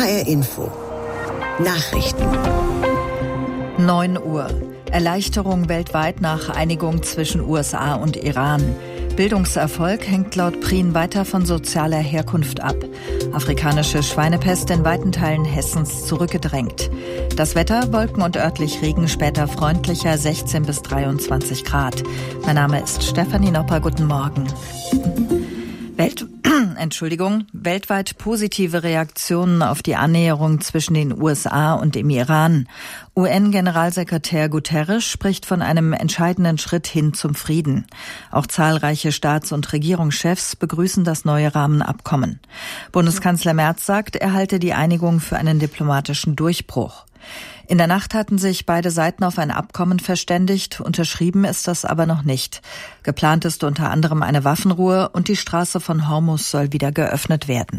HR Info. Nachrichten. 9 Uhr. Erleichterung weltweit nach Einigung zwischen USA und Iran. Bildungserfolg hängt laut Prien weiter von sozialer Herkunft ab. Afrikanische Schweinepest in weiten Teilen Hessens zurückgedrängt. Das Wetter, Wolken und örtlich Regen, später freundlicher 16 bis 23 Grad. Mein Name ist Stefanie Nopper, guten Morgen. Weltweit positive Reaktionen auf die Annäherung zwischen den USA und dem Iran. UN-Generalsekretär Guterres spricht von einem entscheidenden Schritt hin zum Frieden. Auch zahlreiche Staats- und Regierungschefs begrüßen das neue Rahmenabkommen. Bundeskanzler Merz sagt, er halte die Einigung für einen diplomatischen Durchbruch. In der Nacht hatten sich beide Seiten auf ein Abkommen verständigt, unterschrieben ist das aber noch nicht. Geplant ist unter anderem eine Waffenruhe und die Straße von Hormuz soll wieder geöffnet werden.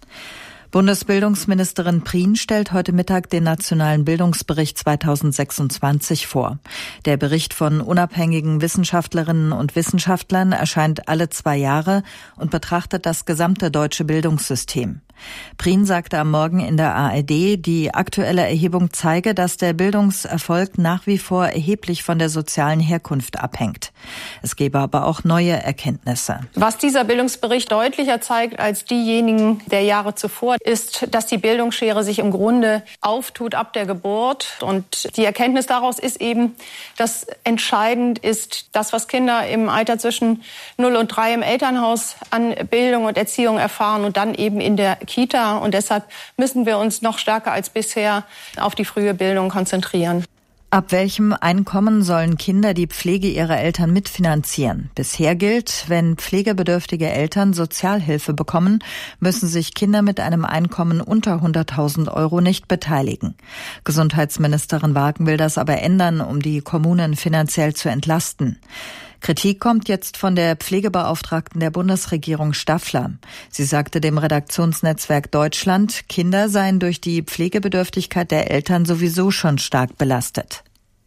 Bundesbildungsministerin Prien stellt heute Mittag den Nationalen Bildungsbericht 2026 vor. Der Bericht von unabhängigen Wissenschaftlerinnen und Wissenschaftlern erscheint alle 2 Jahre und betrachtet das gesamte deutsche Bildungssystem. Prien sagte am Morgen in der ARD, die aktuelle Erhebung zeige, dass der Bildungserfolg nach wie vor erheblich von der sozialen Herkunft abhängt. Es gebe aber auch neue Erkenntnisse. Was dieser Bildungsbericht deutlicher zeigt als diejenigen der Jahre zuvor, ist, dass die Bildungsschere sich im Grunde auftut ab der Geburt. Und die Erkenntnis daraus ist eben, dass entscheidend ist, das, was Kinder im Alter zwischen 0 und 3 im Elternhaus an Bildung und Erziehung erfahren und dann eben in der Kita. Und deshalb müssen wir uns noch stärker als bisher auf die frühe Bildung konzentrieren. Ab welchem Einkommen sollen Kinder die Pflege ihrer Eltern mitfinanzieren? Bisher gilt, wenn pflegebedürftige Eltern Sozialhilfe bekommen, müssen sich Kinder mit einem Einkommen unter 100.000 € nicht beteiligen. Gesundheitsministerin Wagen will das aber ändern, um die Kommunen finanziell zu entlasten. Kritik kommt jetzt von der Pflegebeauftragten der Bundesregierung Staffler. Sie sagte dem Redaktionsnetzwerk Deutschland, Kinder seien durch die Pflegebedürftigkeit der Eltern sowieso schon stark belastet.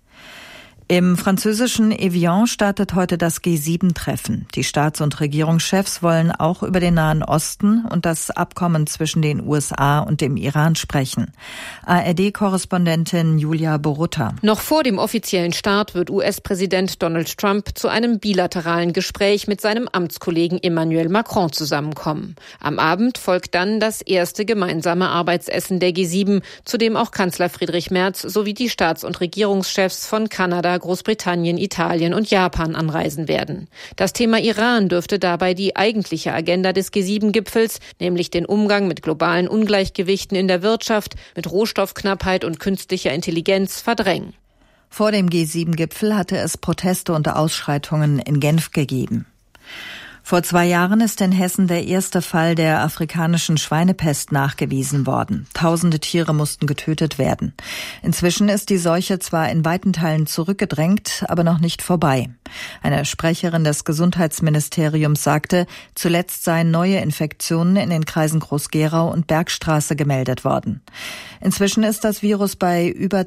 Im französischen Evian startet heute das G7-Treffen. Die Staats- und Regierungschefs wollen auch über den Nahen Osten und das Abkommen zwischen den USA und dem Iran sprechen. ARD-Korrespondentin Julia Borutta. Noch vor dem offiziellen Start wird US-Präsident Donald Trump zu einem bilateralen Gespräch mit seinem Amtskollegen Emmanuel Macron zusammenkommen. Am Abend folgt dann das erste gemeinsame Arbeitsessen der G7, zu dem auch Kanzler Friedrich Merz sowie die Staats- und Regierungschefs von Kanada, Großbritannien, Italien und Japan anreisen werden. Das Thema Iran dürfte dabei die eigentliche Agenda des G7-Gipfels, nämlich den Umgang mit globalen Ungleichgewichten in der Wirtschaft, mit Rohstoffknappheit und künstlicher Intelligenz verdrängen. Vor dem G7-Gipfel hatte es Proteste und Ausschreitungen in Genf gegeben. Vor 2 Jahren ist in Hessen der erste Fall der afrikanischen Schweinepest nachgewiesen worden. Tausende Tiere mussten getötet werden. Inzwischen ist die Seuche zwar in weiten Teilen zurückgedrängt, aber noch nicht vorbei. Eine Sprecherin des Gesundheitsministeriums sagte, zuletzt seien neue Infektionen in den Kreisen Groß-Gerau und Bergstraße gemeldet worden. Inzwischen ist das Virus bei über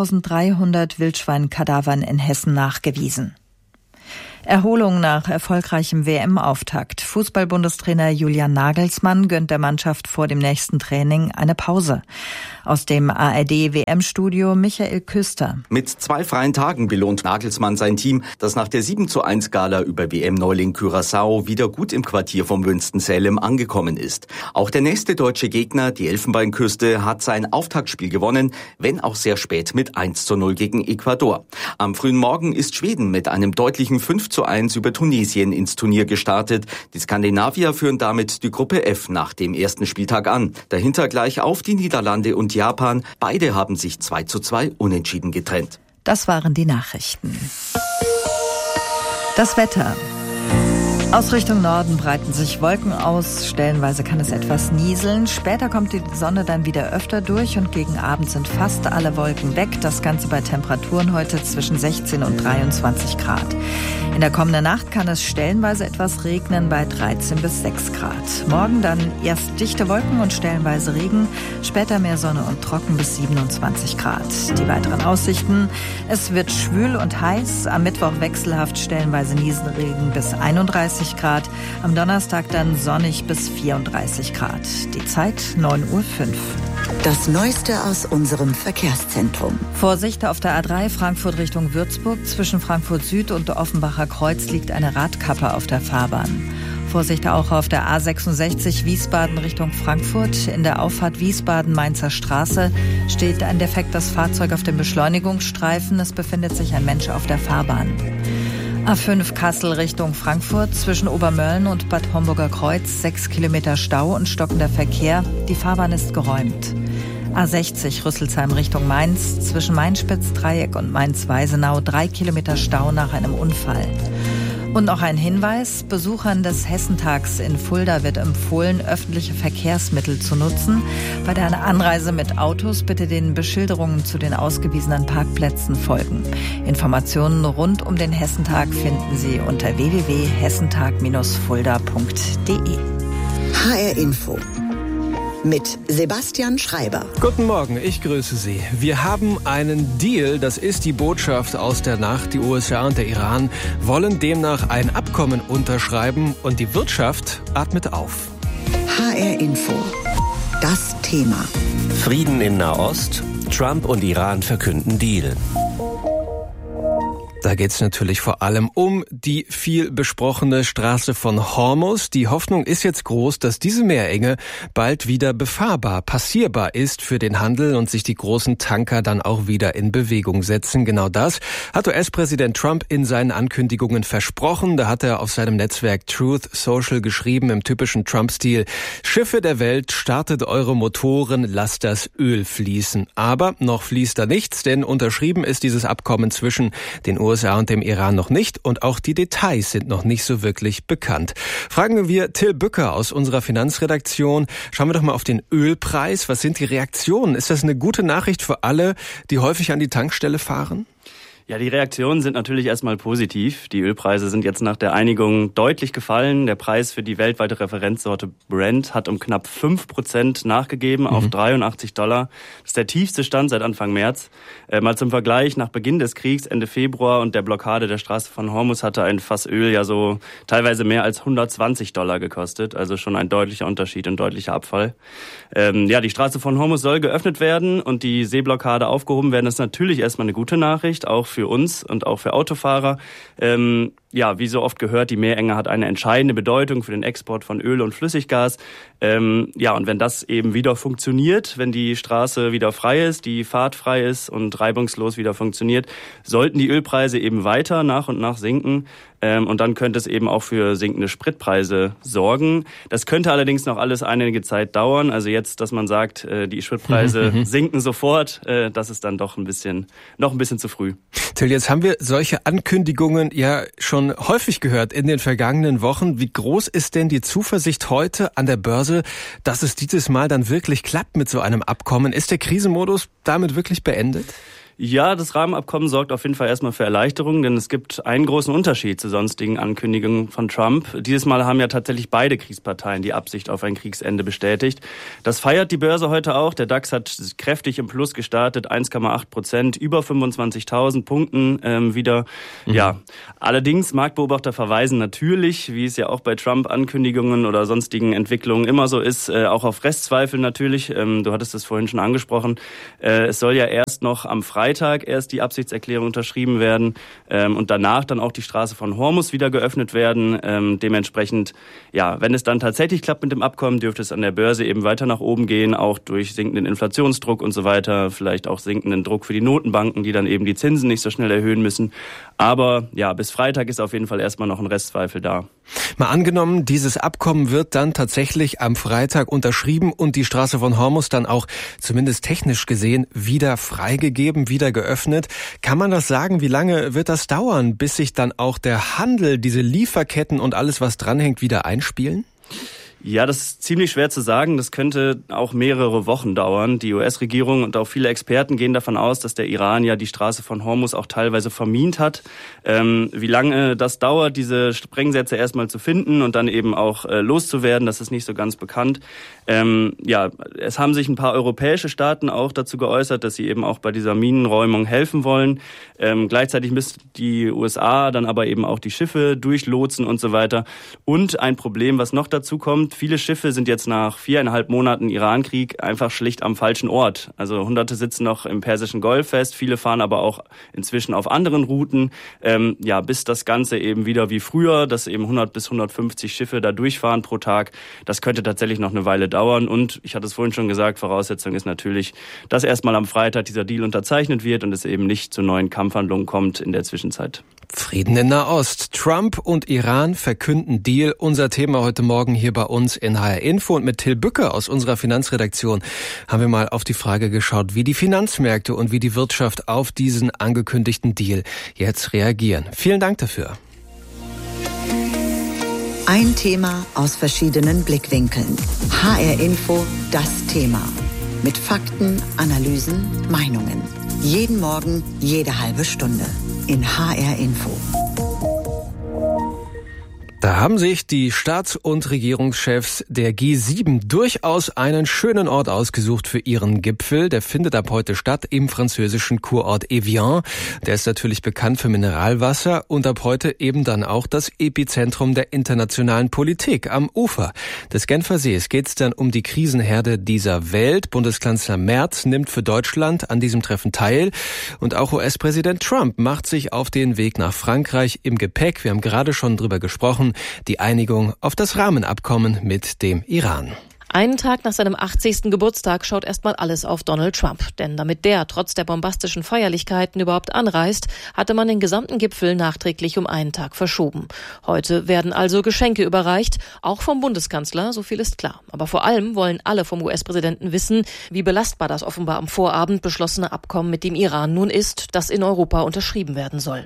2300 Wildschweinkadavern in Hessen nachgewiesen. Erholung nach erfolgreichem WM-Auftakt. Fußball-Bundestrainer Julian Nagelsmann gönnt der Mannschaft vor dem nächsten Training eine Pause. Aus dem ARD-WM-Studio Michael Küster. Mit 2 freien Tagen belohnt Nagelsmann sein Team, das nach der 7:1-Gala über WM-Neuling Curaçao wieder gut im Quartier vom Winston-Salem angekommen ist. Auch der nächste deutsche Gegner, die Elfenbeinküste, hat sein Auftaktspiel gewonnen, wenn auch sehr spät mit 1:0 gegen Ecuador. Am frühen Morgen ist Schweden mit einem deutlichen 5:1 über Tunesien ins Turnier gestartet. Die Skandinavier führen damit die Gruppe F nach dem ersten Spieltag an. Dahinter gleich auf die Niederlande und Japan. Beide haben sich 2:2 unentschieden getrennt. Das waren die Nachrichten. Das Wetter. Aus Richtung Norden breiten sich Wolken aus, stellenweise kann es etwas nieseln. Später kommt die Sonne dann wieder öfter durch und gegen Abend sind fast alle Wolken weg. Das Ganze bei Temperaturen heute zwischen 16 und 23 Grad. In der kommenden Nacht kann es stellenweise etwas regnen bei 13 bis 6 Grad. Morgen dann erst dichte Wolken und stellenweise Regen, später mehr Sonne und trocken bis 27 Grad. Die weiteren Aussichten: Es wird schwül und heiß, am Mittwoch wechselhaft stellenweise Nieselregen bis 31 Grad, am Donnerstag dann sonnig bis 34 Grad. Die Zeit 9:05 Uhr. Das Neueste aus unserem Verkehrszentrum. Vorsicht auf der A3 Frankfurt Richtung Würzburg. Zwischen Frankfurt Süd und Offenbacher Kreuz liegt eine Radkappe auf der Fahrbahn. Vorsicht auch auf der A66 Wiesbaden Richtung Frankfurt. In der Auffahrt Wiesbaden-Mainzer Straße steht ein defektes Fahrzeug auf dem Beschleunigungsstreifen. Es befindet sich ein Mensch auf der Fahrbahn. A5 Kassel Richtung Frankfurt. Zwischen Obermölln und Bad Homburger Kreuz 6 Kilometer Stau und stockender Verkehr. Die Fahrbahn ist geräumt. A60 Rüsselsheim Richtung Mainz. Zwischen Mainspitz-Dreieck und Mainz-Weisenau 3 Kilometer Stau nach einem Unfall. Und noch ein Hinweis: Besuchern des Hessentags in Fulda wird empfohlen, öffentliche Verkehrsmittel zu nutzen. Bei der Anreise mit Autos bitte den Beschilderungen zu den ausgewiesenen Parkplätzen folgen. Informationen rund um den Hessentag finden Sie unter www.hessentag-fulda.de. HR Info mit Sebastian Schreiber. Guten Morgen, ich grüße Sie. Wir haben einen Deal, das ist die Botschaft aus der Nacht. Die USA und der Iran wollen demnach ein Abkommen unterschreiben und die Wirtschaft atmet auf. HR Info, das Thema. Frieden in Nahost, Trump und Iran verkünden Deal. Da geht's natürlich vor allem um die viel besprochene Straße von Hormuz. Die Hoffnung ist jetzt groß, dass diese Meerenge bald wieder befahrbar, passierbar ist für den Handel und sich die großen Tanker dann auch wieder in Bewegung setzen. Genau das hat US-Präsident Trump in seinen Ankündigungen versprochen. Da hat er auf seinem Netzwerk Truth Social geschrieben im typischen Trump-Stil: Schiffe der Welt, startet eure Motoren, lasst das Öl fließen. Aber noch fließt da nichts, denn unterschrieben ist dieses Abkommen zwischen den USA und dem Iran noch nicht und auch die Details sind noch nicht so wirklich bekannt. Fragen wir Till Bücker aus unserer Finanzredaktion. Schauen wir doch mal auf den Ölpreis. Was sind die Reaktionen? Ist das eine gute Nachricht für alle, die häufig an die Tankstelle fahren? Ja, die Reaktionen sind natürlich erstmal positiv. Die Ölpreise sind jetzt nach der Einigung deutlich gefallen. Der Preis für die weltweite Referenzsorte Brent hat um knapp 5% nachgegeben auf $83. Das ist der tiefste Stand seit Anfang März. Mal zum Vergleich: Nach Beginn des Kriegs Ende Februar und der Blockade der Straße von Hormuz hatte ein Fass Öl ja so teilweise mehr als $120 gekostet. Also schon ein deutlicher Unterschied und deutlicher Abfall. Die Straße von Hormuz soll geöffnet werden und die Seeblockade aufgehoben werden. Das ist natürlich erstmal eine gute Nachricht, auch für uns und auch für Autofahrer. Wie so oft gehört, die Meerenge hat eine entscheidende Bedeutung für den Export von Öl und Flüssiggas. Und wenn das eben wieder funktioniert, wenn die Straße wieder frei ist, die Fahrt frei ist und reibungslos wieder funktioniert, sollten die Ölpreise eben weiter nach und nach sinken. Und dann könnte es eben auch für sinkende Spritpreise sorgen. Das könnte allerdings noch alles einige Zeit dauern. Also jetzt, dass man sagt, die Spritpreise sinken sofort, das ist dann doch noch ein bisschen zu früh. Till, jetzt haben wir solche Ankündigungen ja schon häufig gehört in den vergangenen Wochen. Wie groß ist denn die Zuversicht heute an der Börse, dass es dieses Mal dann wirklich klappt mit so einem Abkommen? Ist der Krisenmodus damit wirklich beendet? Ja, das Rahmenabkommen sorgt auf jeden Fall erstmal für Erleichterung, denn es gibt einen großen Unterschied zu sonstigen Ankündigungen von Trump. Dieses Mal haben ja tatsächlich beide Kriegsparteien die Absicht auf ein Kriegsende bestätigt. Das feiert die Börse heute auch. Der DAX hat kräftig im Plus gestartet, 1,8%, über 25.000 Punkten wieder. Ja, allerdings, Marktbeobachter verweisen natürlich, wie es ja auch bei Trump-Ankündigungen oder sonstigen Entwicklungen immer so ist, auch auf Restzweifel natürlich. Du hattest es vorhin schon angesprochen. Es soll ja erst noch am Freitag erst die Absichtserklärung unterschrieben werden und danach dann auch die Straße von Hormuz wieder geöffnet werden. Dementsprechend, wenn es dann tatsächlich klappt mit dem Abkommen, dürfte es an der Börse eben weiter nach oben gehen, auch durch sinkenden Inflationsdruck und so weiter, vielleicht auch sinkenden Druck für die Notenbanken, die dann eben die Zinsen nicht so schnell erhöhen müssen. Aber bis Freitag ist auf jeden Fall erstmal noch ein Restzweifel da. Mal angenommen, dieses Abkommen wird dann tatsächlich am Freitag unterschrieben und die Straße von Hormuz dann auch zumindest technisch gesehen wieder freigegeben, wieder geöffnet. Kann man das sagen? Wie lange wird das dauern, bis sich dann auch der Handel, diese Lieferketten und alles, was dranhängt, wieder einspielen? Ja, das ist ziemlich schwer zu sagen. Das könnte auch mehrere Wochen dauern. Die US-Regierung und auch viele Experten gehen davon aus, dass der Iran ja die Straße von Hormuz auch teilweise vermint hat. Wie lange das dauert, diese Sprengsätze erstmal zu finden und dann eben auch loszuwerden, das ist nicht so ganz bekannt. Es haben sich ein paar europäische Staaten auch dazu geäußert, dass sie eben auch bei dieser Minenräumung helfen wollen. Gleichzeitig müssen die USA dann aber eben auch die Schiffe durchlotsen und so weiter. Und ein Problem, was noch dazu kommt, Viele Schiffe sind jetzt nach 4,5 Monaten Irankrieg einfach schlicht am falschen Ort. Also Hunderte sitzen noch im Persischen Golf fest, viele fahren aber auch inzwischen auf anderen Routen. Bis das Ganze eben wieder wie früher, dass eben 100 bis 150 Schiffe da durchfahren pro Tag, das könnte tatsächlich noch eine Weile dauern. Und ich hatte es vorhin schon gesagt, Voraussetzung ist natürlich, dass erstmal am Freitag dieser Deal unterzeichnet wird und es eben nicht zu neuen Kampfhandlungen kommt in der Zwischenzeit. Frieden in Nahost. Trump und Iran verkünden Deal. Unser Thema heute Morgen hier bei uns in HR Info. Und mit Till Bücke aus unserer Finanzredaktion haben wir mal auf die Frage geschaut, wie die Finanzmärkte und wie die Wirtschaft auf diesen angekündigten Deal jetzt reagieren. Vielen Dank dafür. Ein Thema aus verschiedenen Blickwinkeln. HR Info, das Thema. Mit Fakten, Analysen, Meinungen. Jeden Morgen, jede halbe Stunde. In HR Info. Da haben sich die Staats- und Regierungschefs der G7 durchaus einen schönen Ort ausgesucht für ihren Gipfel. Der findet ab heute statt im französischen Kurort Evian. Der ist natürlich bekannt für Mineralwasser und ab heute eben dann auch das Epizentrum der internationalen Politik. Am Ufer des Genfer Sees geht es dann um die Krisenherde dieser Welt. Bundeskanzler Merz nimmt für Deutschland an diesem Treffen teil. Und auch US-Präsident Trump macht sich auf den Weg nach Frankreich im Gepäck. Wir haben gerade schon drüber gesprochen. Die Einigung auf das Rahmenabkommen mit dem Iran. Einen Tag nach seinem 80. Geburtstag schaut erstmal alles auf Donald Trump. Denn damit der trotz der bombastischen Feierlichkeiten überhaupt anreist, hatte man den gesamten Gipfel nachträglich um einen Tag verschoben. Heute werden also Geschenke überreicht, auch vom Bundeskanzler, so viel ist klar. Aber vor allem wollen alle vom US-Präsidenten wissen, wie belastbar das offenbar am Vorabend beschlossene Abkommen mit dem Iran nun ist, das in Europa unterschrieben werden soll.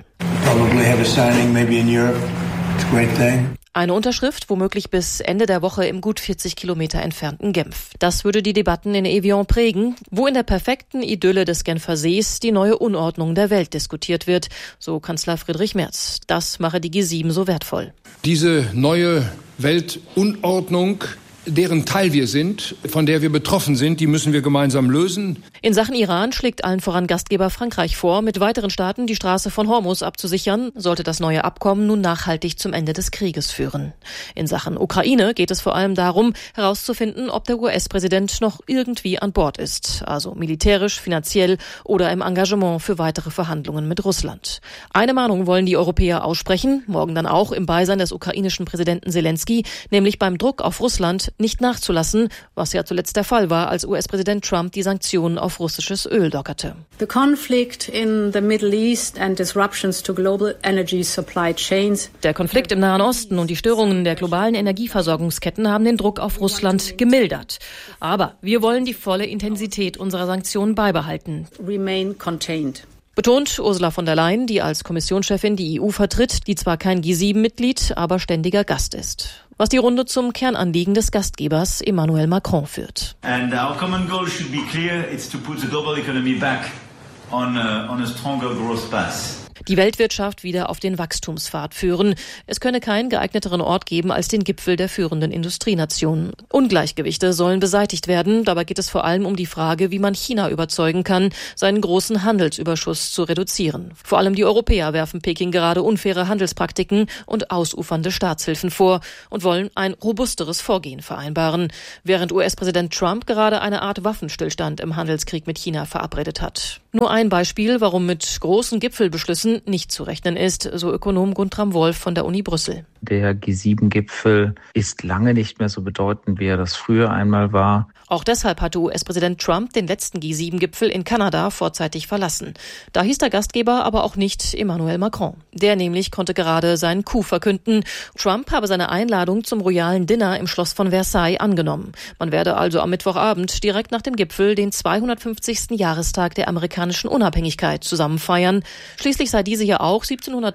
Eine Unterschrift womöglich bis Ende der Woche im gut 40 Kilometer entfernten Genf. Das würde die Debatten in Evian prägen, wo in der perfekten Idylle des Genfer Sees die neue Unordnung der Welt diskutiert wird, so Kanzler Friedrich Merz. Das mache die G7 so wertvoll. Diese neue Weltunordnung, deren Teil wir sind, von der wir betroffen sind, die müssen wir gemeinsam lösen. In Sachen Iran schlägt allen voran Gastgeber Frankreich vor, mit weiteren Staaten die Straße von Hormuz abzusichern, sollte das neue Abkommen nun nachhaltig zum Ende des Krieges führen. In Sachen Ukraine geht es vor allem darum, herauszufinden, ob der US-Präsident noch irgendwie an Bord ist, also militärisch, finanziell oder im Engagement für weitere Verhandlungen mit Russland. Eine Mahnung wollen die Europäer aussprechen, morgen dann auch im Beisein des ukrainischen Präsidenten Zelensky, nämlich beim Druck auf Russland nicht nachzulassen, was ja zuletzt der Fall war, als US-Präsident Trump die Sanktionen auf russisches Öl lockerte. The conflict in the Middle East and disruptions to global energy supply chains. Der Konflikt im Nahen Osten und die Störungen der globalen Energieversorgungsketten haben den Druck auf Russland gemildert. Aber wir wollen die volle Intensität unserer Sanktionen beibehalten. Remain contained. Betont Ursula von der Leyen, die als Kommissionschefin die EU vertritt, die zwar kein G7-Mitglied, aber ständiger Gast ist. Was die Runde zum Kernanliegen des Gastgebers Emmanuel Macron führt. And our common goal should be clear, it's to put the global economy back on a stronger growth path. Die Weltwirtschaft wieder auf den Wachstumspfad führen. Es könne keinen geeigneteren Ort geben als den Gipfel der führenden Industrienationen. Ungleichgewichte sollen beseitigt werden. Dabei geht es vor allem um die Frage, wie man China überzeugen kann, seinen großen Handelsüberschuss zu reduzieren. Vor allem die Europäer werfen Peking gerade unfaire Handelspraktiken und ausufernde Staatshilfen vor und wollen ein robusteres Vorgehen vereinbaren, während US-Präsident Trump gerade eine Art Waffenstillstand im Handelskrieg mit China verabredet hat. Nur ein Beispiel, warum mit großen Gipfelbeschlüssen nicht zu rechnen ist, so Ökonom Guntram Wolf von der Uni Brüssel. Der G7-Gipfel ist lange nicht mehr so bedeutend, wie er das früher einmal war. Auch deshalb hatte US-Präsident Trump den letzten G7-Gipfel in Kanada vorzeitig verlassen. Da hieß der Gastgeber aber auch nicht Emmanuel Macron. Der nämlich konnte gerade seinen Coup verkünden. Trump habe seine Einladung zum royalen Dinner im Schloss von Versailles angenommen. Man werde also am Mittwochabend direkt nach dem Gipfel den 250. Jahrestag der amerikanischen Unabhängigkeit zusammen feiern. Schließlich sei diese ja auch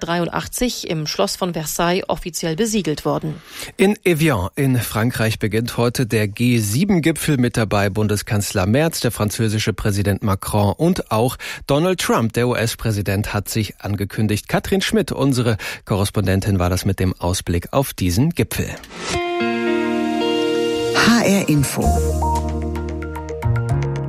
1783 im Schloss von Versailles offiziell besiegelt worden. In Evian in Frankreich beginnt heute der G7-Gipfel. Mit dabei Bundeskanzler Merz, der französische Präsident Macron und auch Donald Trump. Der US-Präsident hat sich angekündigt. Katrin Schmidt, unsere Korrespondentin, war das mit dem Ausblick auf diesen Gipfel. HR Info.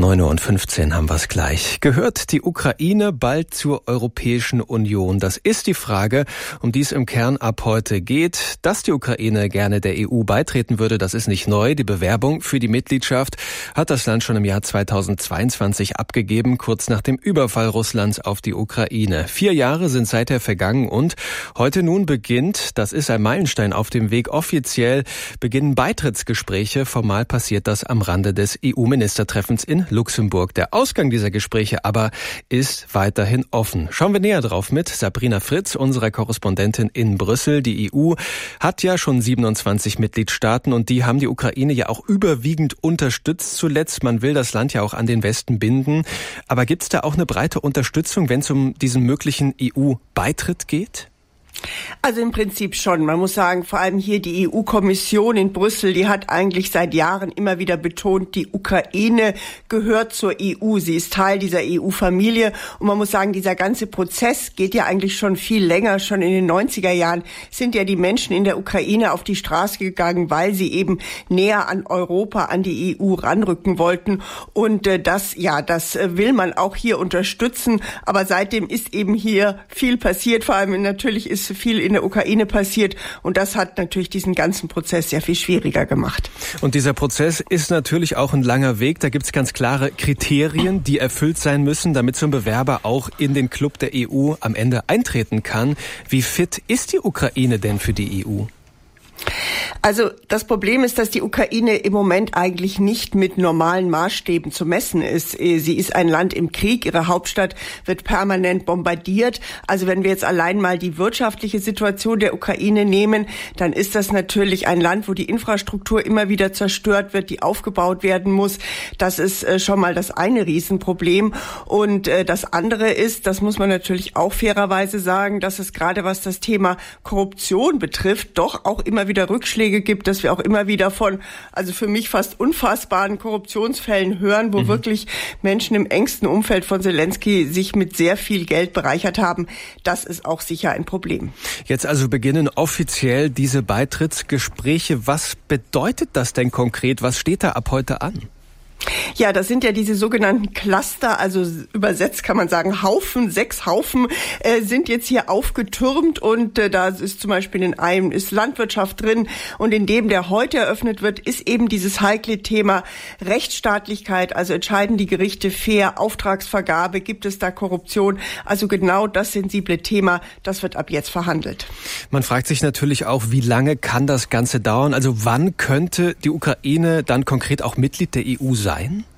9:15 Uhr haben wir es gleich. Gehört die Ukraine bald zur Europäischen Union? Das ist die Frage, um die es im Kern ab heute geht. Dass die Ukraine gerne der EU beitreten würde, das ist nicht neu. Die Bewerbung für die Mitgliedschaft hat das Land schon im Jahr 2022 abgegeben, kurz nach dem Überfall Russlands auf die Ukraine. 4 Jahre sind seither vergangen und heute nun beginnt, das ist ein Meilenstein auf dem Weg, offiziell beginnen Beitrittsgespräche. Formal passiert das am Rande des EU-Ministertreffens in Luxemburg. Der Ausgang dieser Gespräche aber ist weiterhin offen. Schauen wir näher drauf mit Sabrina Fritz, unserer Korrespondentin in Brüssel. Die EU hat ja schon 27 Mitgliedstaaten und die haben die Ukraine ja auch überwiegend unterstützt zuletzt. Man will das Land ja auch an den Westen binden. Aber gibt es da auch eine breite Unterstützung, wenn es um diesen möglichen EU-Beitritt geht? Also im Prinzip schon. Man muss sagen, vor allem hier die EU-Kommission in Brüssel, die hat eigentlich seit Jahren immer wieder betont, die Ukraine gehört zur EU. Sie ist Teil dieser EU-Familie. Und man muss sagen, dieser ganze Prozess geht ja eigentlich schon viel länger. Schon in den 90er Jahren sind ja die Menschen in der Ukraine auf die Straße gegangen, weil sie eben näher an Europa, an die EU ranrücken wollten. Und das will man auch hier unterstützen. Aber seitdem ist eben hier viel passiert. Vor allem natürlich ist viel in der Ukraine passiert und das hat natürlich diesen ganzen Prozess sehr viel schwieriger gemacht. Und dieser Prozess ist natürlich auch ein langer Weg. Da gibt es ganz klare Kriterien, die erfüllt sein müssen, damit so ein Bewerber auch in den Club der EU am Ende eintreten kann. Wie fit ist die Ukraine denn für die EU? Also das Problem ist, dass die Ukraine im Moment eigentlich nicht mit normalen Maßstäben zu messen ist. Sie ist ein Land im Krieg, ihre Hauptstadt wird permanent bombardiert. Also wenn wir jetzt allein mal die wirtschaftliche Situation der Ukraine nehmen, dann ist das natürlich ein Land, wo die Infrastruktur immer wieder zerstört wird, die aufgebaut werden muss. Das ist schon mal das eine Riesenproblem. Und das andere ist, das muss man natürlich auch fairerweise sagen, dass es gerade was das Thema Korruption betrifft, doch auch immer wieder Rückschläge gibt, dass wir auch immer wieder von, also für mich fast unfassbaren Korruptionsfällen hören, wo wirklich Menschen im engsten Umfeld von Zelensky sich mit sehr viel Geld bereichert haben. Das ist auch sicher ein Problem. Jetzt also beginnen offiziell diese Beitrittsgespräche. Was bedeutet das denn konkret? Was steht da ab heute an? Ja, das sind ja diese sogenannten Cluster, also übersetzt kann man sagen Haufen, 6 Haufen sind jetzt hier aufgetürmt und da ist zum Beispiel in einem ist Landwirtschaft drin und in dem, der heute eröffnet wird, ist eben dieses heikle Thema Rechtsstaatlichkeit, also entscheiden die Gerichte fair, Auftragsvergabe, gibt es da Korruption, also genau das sensible Thema, das wird ab jetzt verhandelt. Man fragt sich natürlich auch, wie lange kann das Ganze dauern, also wann könnte die Ukraine dann konkret auch Mitglied der EU sein?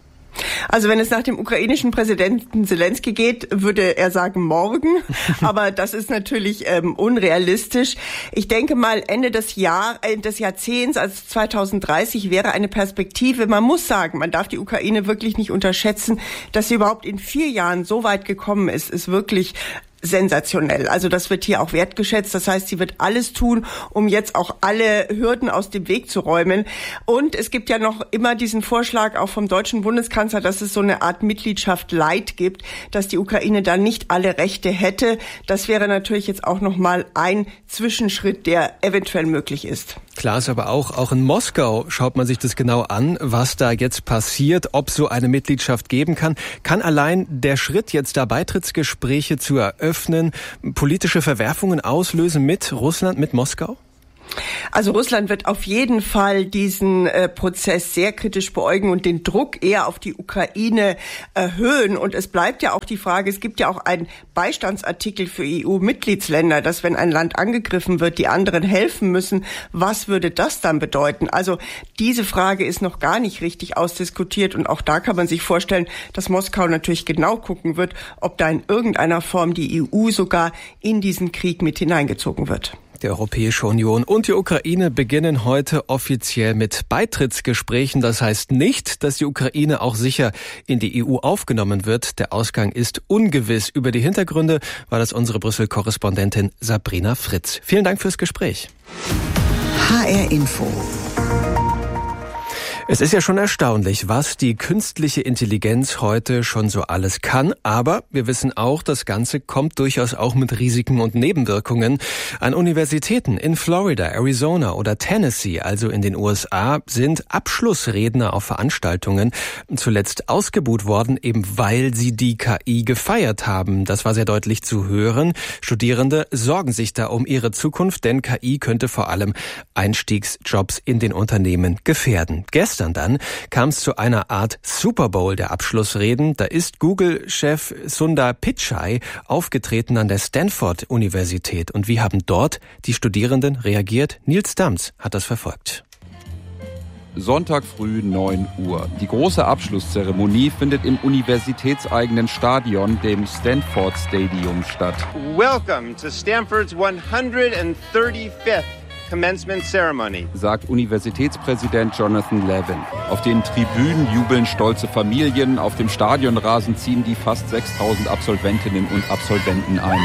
Also wenn es nach dem ukrainischen Präsidenten Zelensky geht, würde er sagen morgen. Aber das ist natürlich unrealistisch. Ich denke mal, Ende des Jahrzehnts, also 2030, wäre eine Perspektive. Man muss sagen, man darf die Ukraine wirklich nicht unterschätzen, dass sie überhaupt in 4 Jahren so weit gekommen ist wirklich sensationell. Also das wird hier auch wertgeschätzt. Das heißt, sie wird alles tun, um jetzt auch alle Hürden aus dem Weg zu räumen. Und es gibt ja noch immer diesen Vorschlag auch vom deutschen Bundeskanzler, dass es so eine Art Mitgliedschaft Light gibt, dass die Ukraine dann nicht alle Rechte hätte. Das wäre natürlich jetzt auch noch mal ein Zwischenschritt, der eventuell möglich ist. Klar ist aber auch in Moskau schaut man sich das genau an, was da jetzt passiert, ob es so eine Mitgliedschaft geben kann. Kann allein der Schritt, jetzt da Beitrittsgespräche zu eröffnen, politische Verwerfungen auslösen mit Russland, mit Moskau? Also Russland wird auf jeden Fall diesen Prozess sehr kritisch beäugen und den Druck eher auf die Ukraine erhöhen. Und es bleibt ja auch die Frage, es gibt ja auch einen Beistandsartikel für EU-Mitgliedsländer, dass wenn ein Land angegriffen wird, die anderen helfen müssen. Was würde das dann bedeuten? Also diese Frage ist noch gar nicht richtig ausdiskutiert. Und auch da kann man sich vorstellen, dass Moskau natürlich genau gucken wird, ob da in irgendeiner Form die EU sogar in diesen Krieg mit hineingezogen wird. Die Europäische Union und die Ukraine beginnen heute offiziell mit Beitrittsgesprächen. Das heißt nicht, dass die Ukraine auch sicher in die EU aufgenommen wird. Der Ausgang ist ungewiss. Über die Hintergründe war das unsere Brüssel-Korrespondentin Sabrina Fritz. Vielen Dank fürs Gespräch. HR Info. Es ist ja schon erstaunlich, was die künstliche Intelligenz heute schon so alles kann. Aber wir wissen auch, das Ganze kommt durchaus auch mit Risiken und Nebenwirkungen. An Universitäten in Florida, Arizona oder Tennessee, also in den USA, sind Abschlussredner auf Veranstaltungen zuletzt ausgebuht worden, eben weil sie die KI gefeiert haben. Das war sehr deutlich zu hören. Studierende sorgen sich da um ihre Zukunft, denn KI könnte vor allem Einstiegsjobs in den Unternehmen gefährden. Gestern dann kam es zu einer Art Super Bowl der Abschlussreden. Da ist Google-Chef Sundar Pichai aufgetreten an der Stanford-Universität. Und wie haben dort die Studierenden reagiert? Nils Dams hat das verfolgt. Sonntag früh 9 Uhr. Die große Abschlusszeremonie findet im universitätseigenen Stadion, dem Stanford Stadium, statt. Welcome to Stanford's 135th Commencement Ceremony, sagt Universitätspräsident Jonathan Levin. Auf den Tribünen jubeln stolze Familien, auf dem Stadionrasen ziehen die fast 6.000 Absolventinnen und Absolventen ein.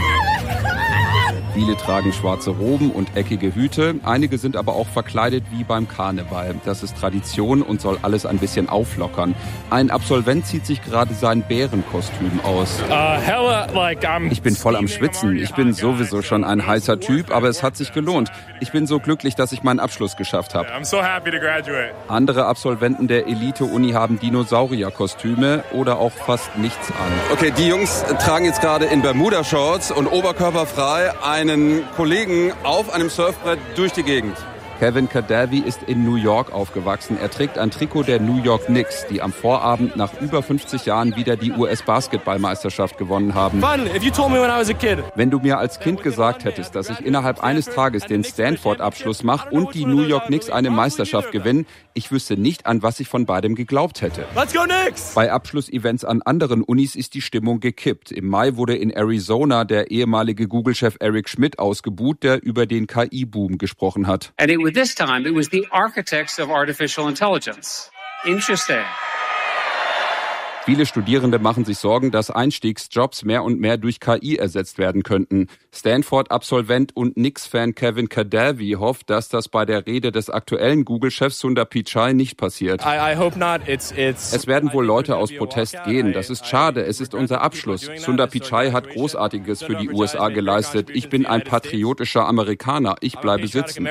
Viele tragen schwarze Roben und eckige Hüte, einige sind aber auch verkleidet wie beim Karneval. Das ist Tradition und soll alles ein bisschen auflockern. Ein Absolvent zieht sich gerade sein Bärenkostüm aus. Ich bin voll am Schwitzen, ich bin sowieso schon ein heißer Typ, aber es hat sich gelohnt. Ich bin so glücklich, dass ich meinen Abschluss geschafft habe. Andere Absolventen der Elite-Uni haben Dinosaurierkostüme oder auch fast nichts an. Okay, die Jungs tragen jetzt gerade in Bermuda-Shorts und oberkörperfrei einen Kollegen auf einem Surfbrett durch die Gegend. Kevin Kadavi ist in New York aufgewachsen. Er trägt ein Trikot der New York Knicks, die am Vorabend nach über 50 Jahren wieder die US-Basketballmeisterschaft gewonnen haben. Wenn du mir als Kind gesagt hättest, dass ich innerhalb eines Tages den Stanford-Abschluss mache und die New York Knicks eine Meisterschaft gewinnen, ich wüsste nicht, an was ich von beidem geglaubt hätte. Let's go Knicks! Bei Abschlussevents an anderen Unis ist die Stimmung gekippt. Im Mai wurde in Arizona der ehemalige Google-Chef Eric Schmidt ausgebuht, der über den KI-Boom gesprochen hat. This time, it was the architects of artificial intelligence. Interesting. Viele Studierende machen sich Sorgen, dass Einstiegsjobs mehr und mehr durch KI ersetzt werden könnten. Stanford-Absolvent und Knicks-Fan Kevin Kadavi hofft, dass das bei der Rede des aktuellen Google-Chefs Sundar Pichai nicht passiert. Es werden wohl Leute aus Protest gehen. Das ist schade. Es ist unser Abschluss. Sundar Pichai hat Großartiges für die USA geleistet. Ich bin ein patriotischer Amerikaner. Ich bleibe sitzen.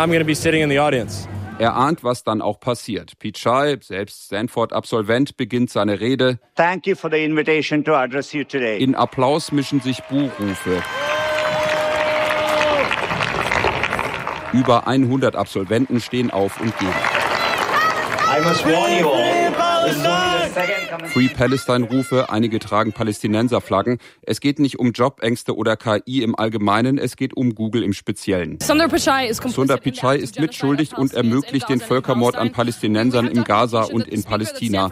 Er ahnt, was dann auch passiert. Pichai, selbst Stanford-Absolvent, beginnt seine Rede. Thank you for the invitation to address you today. In Applaus mischen sich Buhrufe. Über 100 Absolventen stehen auf und gehen. I must warn you all. Free Palestine-Rufe, einige tragen Palästinenser-Flaggen. Es geht nicht um Jobängste oder KI im Allgemeinen, es geht um Google im Speziellen. Sundar Pichai ist mitschuldig und ermöglicht den Völkermord an Palästinensern im Gaza und in Palästina,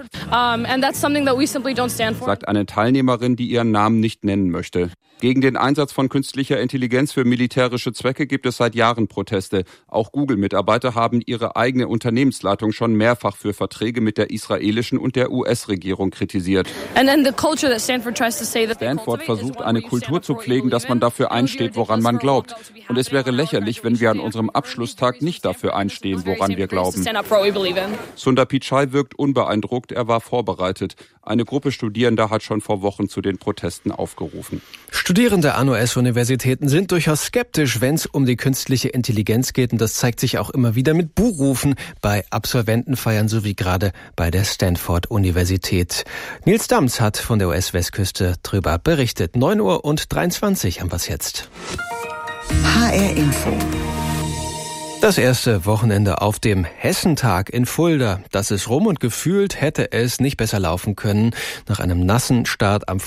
sagt eine Teilnehmerin, die ihren Namen nicht nennen möchte. Gegen den Einsatz von künstlicher Intelligenz für militärische Zwecke gibt es seit Jahren Proteste. Auch Google-Mitarbeiter haben ihre eigene Unternehmensleitung schon mehrfach für Verträge mit der israelischen und der US-Regierung kritisiert. Stanford versucht, eine Kultur zu pflegen, dass man dafür einsteht, woran man glaubt. Und es wäre lächerlich, wenn wir an unserem Abschlusstag nicht dafür einstehen, woran wir glauben. Sundar Pichai wirkt unbeeindruckt, er war vorbereitet. Eine Gruppe Studierender hat schon vor Wochen zu den Protesten aufgerufen. Studierende an US-Universitäten sind durchaus skeptisch, wenn es um die künstliche Intelligenz geht. Und das zeigt sich auch immer wieder mit Buhrufen bei Absolventenfeiern, so wie gerade bei der Stanford-Universität. Nils Dams hat von der US-Westküste drüber berichtet. 9:23 haben wir es jetzt. HR Info. Das erste Wochenende auf dem Hessentag in Fulda. Das ist rum und gefühlt hätte es nicht besser laufen können. Nach einem nassen Start am